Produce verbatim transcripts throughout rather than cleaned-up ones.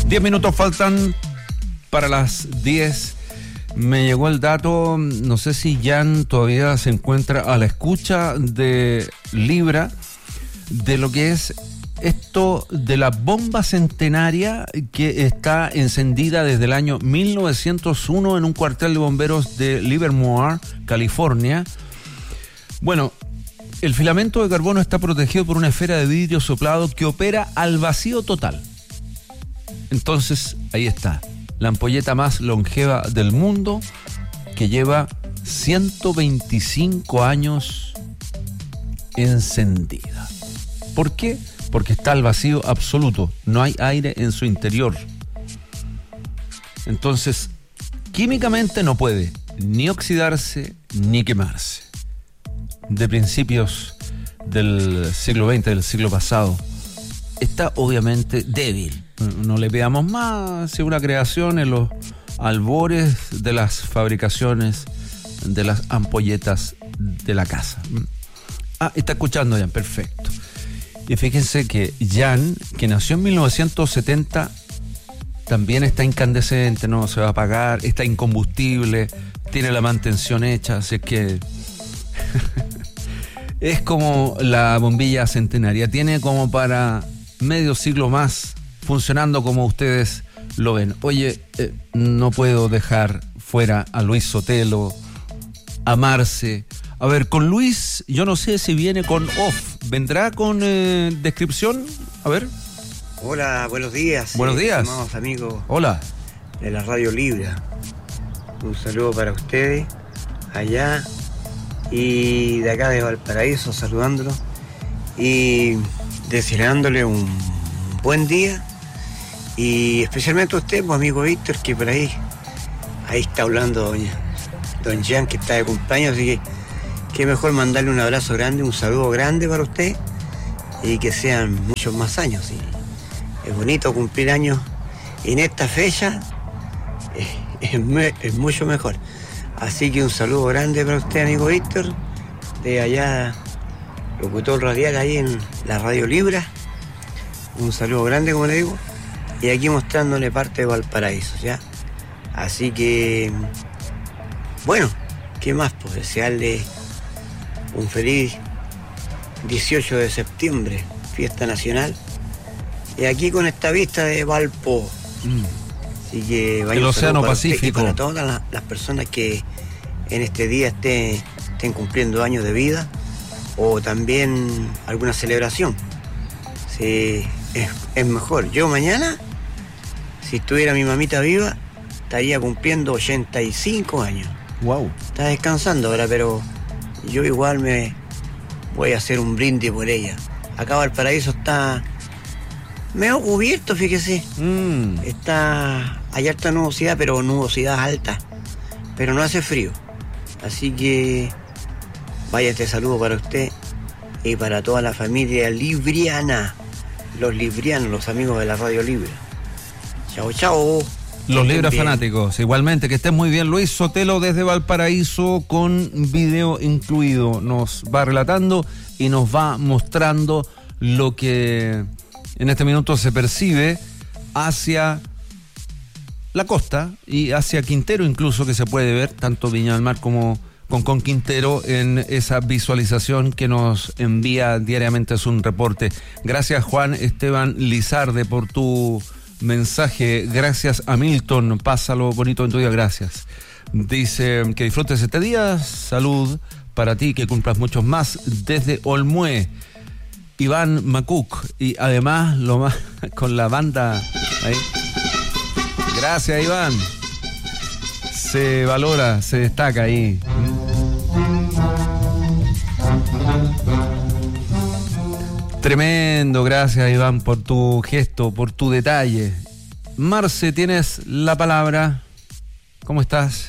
Diez minutos faltan para las diez. Me llegó el dato, no sé si Jan todavía se encuentra a la escucha de Libra, de lo que es esto de la bomba centenaria que está encendida desde el año mil novecientos uno en un cuartel de bomberos de Livermore, California. Bueno, el filamento de carbono está protegido por una esfera de vidrio soplado que opera al vacío total. Entonces, ahí está, la ampolleta más longeva del mundo, que lleva ciento veinticinco años encendida. ¿Por qué? Porque está al vacío absoluto, no hay aire en su interior. Entonces, químicamente no puede ni oxidarse ni quemarse. De principios del siglo veinte, del siglo pasado, está obviamente débil. No le pidamos más, si una creación en los albores de las fabricaciones de las ampolletas de la casa. Ah, está escuchando Jan, perfecto. Y fíjense que Jan, que nació en mil novecientos setenta, también está incandescente, no se va a apagar, está incombustible, tiene la mantención hecha, así que es como la bombilla centenaria, tiene como para medio siglo más funcionando como ustedes lo ven. Oye, eh, no puedo dejar fuera a Luis Sotelo, a Marce. A ver, con Luis, yo no sé si viene con off. ¿Vendrá con eh, descripción? A ver. Hola, buenos días. Buenos días. Estimados amigos. Hola. De la Radio Libra. Un saludo para ustedes allá y de acá de Valparaíso, saludándolos y deseándole un buen día. Y especialmente a usted, pues, amigo Víctor, que por ahí, ahí está hablando doña, don Jan, que está de cumpleaños, así que qué mejor mandarle un abrazo grande, un saludo grande para usted y que sean muchos más años. Y es bonito cumplir años en esta fecha, es, es, es mucho mejor. Así que un saludo grande para usted, amigo Víctor, de allá, locutor radial ahí en la Radio Libra. Un saludo grande, como le digo. Y aquí mostrándole parte de Valparaíso, ¿ya? Así que, bueno, ¿qué más? Pues desearle un feliz dieciocho de septiembre, fiesta nacional. Y aquí con esta vista de Valpo. Mm. Así que vaya el Océano para Pacífico. Para todas las, las personas que en este día estén, estén cumpliendo años de vida o también alguna celebración. Sí, es, es mejor. Yo mañana, si estuviera mi mamita viva, estaría cumpliendo ochenta y cinco años. Wow. Está descansando ahora, pero yo igual me voy a hacer un brindis por ella. Acá Valparaíso está medio cubierto, fíjese. Mm. Está, hay alta nubosidad, pero nubosidad alta. Pero no hace frío. Así que vaya este saludo para usted y para toda la familia libriana. Los librianos, los amigos de la Radio Libre. Chao, chao. Los Libra fanáticos, igualmente, que estén muy bien. Luis Sotelo desde Valparaíso con video incluido. Nos va relatando y nos va mostrando lo que en este minuto se percibe hacia la costa y hacia Quintero incluso, que se puede ver tanto Viña del Mar como Concón Quintero en esa visualización que nos envía diariamente. Es un reporte. Gracias, Juan Esteban Lizarde, por tu mensaje. Gracias a Milton, pásalo bonito en tu día. Gracias. Dice que disfrutes este día. Salud para ti, que cumplas muchos más. Desde Olmué, Iván Macuc, y además lo más con la banda ahí. Gracias, Iván. Se valora, se destaca ahí. Tremendo, gracias, Iván, por tu gesto, por tu detalle. Marce, tienes la palabra. ¿Cómo estás?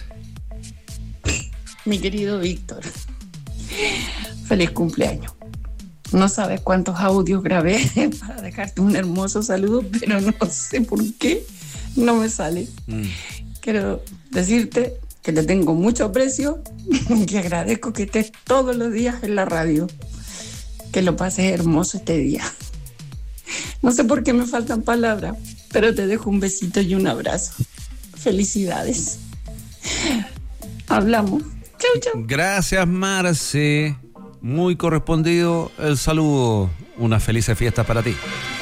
Mi querido Víctor, feliz cumpleaños. No sabes cuántos audios grabé para dejarte un hermoso saludo, pero no sé por qué no me sale. Mm. Quiero decirte que te tengo mucho aprecio y que agradezco que estés todos los días en la radio. Que lo pases hermoso este día. No sé por qué me faltan palabras, Pero te dejo un besito y un abrazo. Felicidades. Hablamos. Chau, chau. Gracias, Marce. Muy correspondido el saludo. Una feliz fiesta para ti.